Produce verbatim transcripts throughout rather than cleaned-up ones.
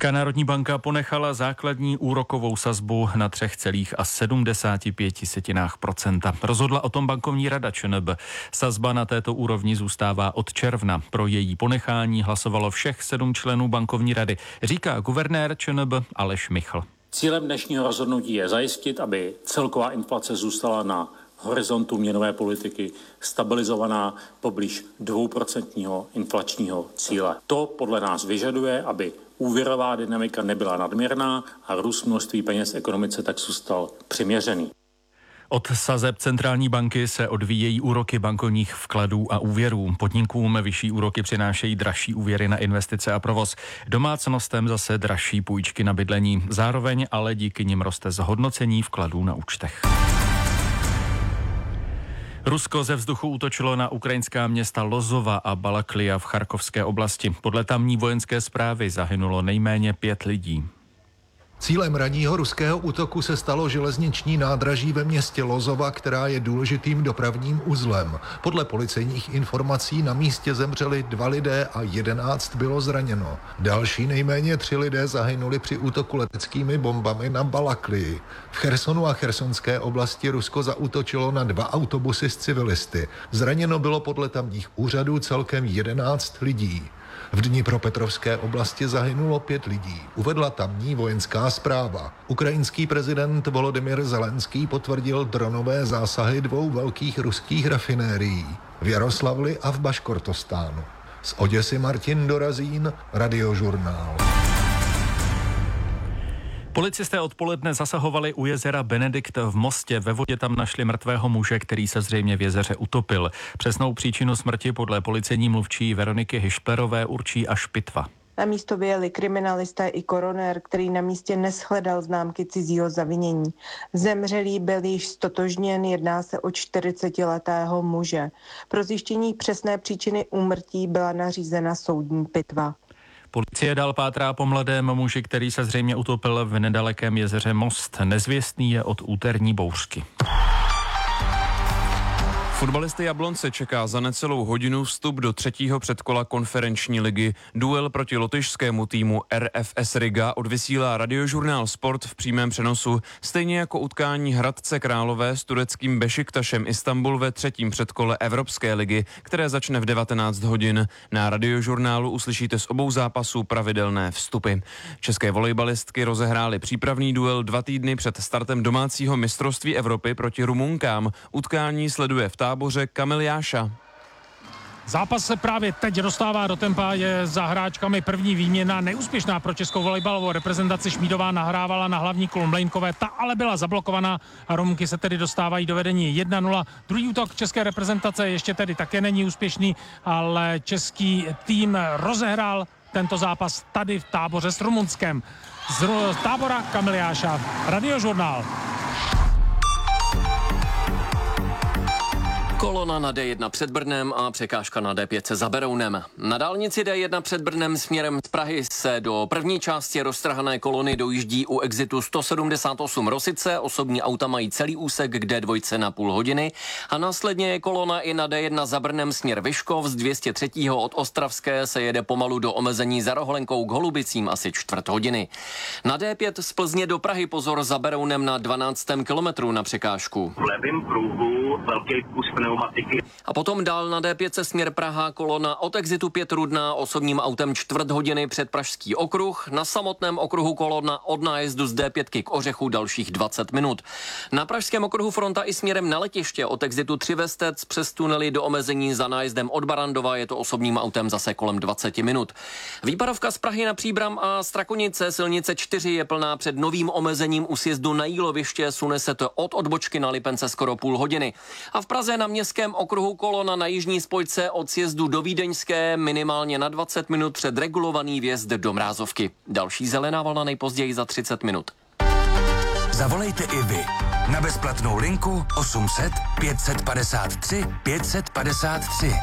Česká národní banka ponechala základní úrokovou sazbu na tři celá sedmdesát pět procenta. Rozhodla o tom bankovní rada ČNB. Sazba na této úrovni zůstává od června. Pro její ponechání hlasovalo všech sedm členů bankovní rady, říká guvernér ČNB Aleš Michl. Cílem dnešního rozhodnutí je zajistit, aby celková inflace zůstala na horizontu měnové politiky stabilizovaná poblíž dvouprocentního inflačního cíle. To podle nás vyžaduje, aby úvěrová dynamika nebyla nadměrná a růst množství peněz v ekonomice tak zůstal přiměřený. Od sazeb centrální banky se odvíjejí úroky bankovních vkladů a úvěrů. Podnikům vyšší úroky přinášejí dražší úvěry na investice a provoz. Domácnostem zase dražší půjčky na bydlení. Zároveň ale díky nim roste zhodnocení vkladů na účtech. Rusko ze vzduchu útočilo na ukrajinská města Lozova a Balaklia v Charkovské oblasti. Podle tamní vojenské správy zahynulo nejméně pět lidí. Cílem ranního ruského útoku se stalo železniční nádraží ve městě Lozova, která je důležitým dopravním uzlem. Podle policejních informací na místě zemřeli dva lidé a jedenáct bylo zraněno. Další nejméně tři lidé zahynuli při útoku leteckými bombami na Balaklii. V Chersonu a chersonské oblasti Rusko zaútočilo na dva autobusy s civilisty. Zraněno bylo podle tamních úřadů celkem jedenáct lidí. V Dnipropetrovské oblasti zahynulo pět lidí, uvedla tamní vojenská správa. Ukrajinský prezident Volodymyr Zelenský potvrdil dronové zásahy dvou velkých ruských rafinérií v Jaroslavli a v Baškortostánu. Z Oděsy Martin Dorazín, Radiožurnál. Policisté odpoledne zasahovali u jezera Benedikt v Mostě. Ve vodě tam našli mrtvého muže, který se zřejmě v jezeře utopil. Přesnou příčinu smrti podle policejní mluvčí Veroniky Hišplerové určí až pitva. Na místo vyjeli kriminalisté i koronér, který na místě neshledal známky cizího zavinění. Zemřelý byl již stotožněn, jedná se o čtyřicetiletého muže. Pro zjištění přesné příčiny úmrtí byla nařízena soudní pitva. Policie dál pátrá po mladém muži, který se zřejmě utopil v nedalekém jezeře Most. Nezvěstný je od úterní bouřky. Fotbalisty Jablonce čeká za necelou hodinu vstup do třetího předkola konferenční ligy. Duel proti lotyšskému týmu R F S Riga odvysílá Radiožurnál Sport v přímém přenosu, stejně jako utkání Hradce Králové s tureckým Bešiktašem Istanbul ve třetím předkole Evropské ligy, které začne v devatenáct hodin. Na Radiožurnálu uslyšíte z obou zápasů pravidelné vstupy. České volejbalistky rozehrály přípravný duel dva týdny před startem domácího mistrovství Evropy proti Rumunkám. Utkání sleduje v táboře Kamil Jáša. Zápas se právě teď dostává do tempa, je za hráčkami první výměna, neúspěšná pro českou volejbalovou reprezentaci. Šmídová nahrávala na hlavní kolo Mlejnkové, ta ale byla zablokovaná a Rumunky se tedy dostávají do vedení jedna nula. Druhý útok české reprezentace ještě tedy také není úspěšný, ale český tým rozehrál tento zápas tady v táboře s Rumunskem. Z tábora Kamil Jáša, Radiožurnál. Kolona na D jedna před Brnem a překážka na D pět za Berounem. Na dálnici D jedna před Brnem směrem z Prahy se do první části roztrhané kolony dojíždí u exitu sto sedmdesát osm Rosice. Osobní auta mají celý úsek k D dva na půl hodiny a následně je kolona i na D jedna za Brnem směr Vyškov. Z dvě stě tři od Ostravské se jede pomalu do omezení za Rohlenkou k Holubicím asi čtvrt hodiny. Na D pět z Plzně do Prahy pozor za Berounem na dvanáctém kilometru na překážku. V levém pruhu velký kus pneumatiky. A potom dál na D pět směr Praha, kolona od exitu pět Rudná osobním autem čtvrt hodiny před Pražský okruh. Na samotném okruhu kolona od nájezdu z D pět k Ořechu dalších dvacet minut. Na Pražském okruhu fronta i směrem na letiště od exitu tři Vestec přes tunely do omezení za nájezdem od Barandova, je to osobním autem zase kolem dvacet minut. Výpadovka z Prahy na Příbram a Strakonice, silnice čtyři je plná před novým omezením u sjezdu na Jíloviště, sune se to od odbočky na Lipence skoro půl hodiny. A v Praze na Městském okruhu kolona na jižní spojce od sjezdu do Vídeňské minimálně na dvacet minut před regulovaný vjezd do Mrázovky. Další zelená vlna nejpozději za třicet minut. Zavolejte i vy na bezplatnou linku osm set pět set padesát tři pět set padesát tři.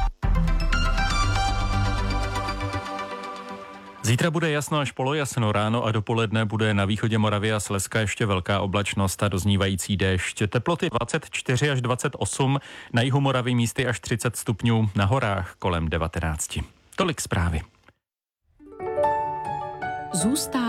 Zítra bude jasno až polojasno, ráno a dopoledne bude na východě Moravy a Slezska ještě velká oblačnost a doznívající déšť. Teploty dvacet čtyři až dvacet osm, na jihu Moravy místy až třicet stupňů, na horách kolem devatenáct. Tolik zprávy. Zůstává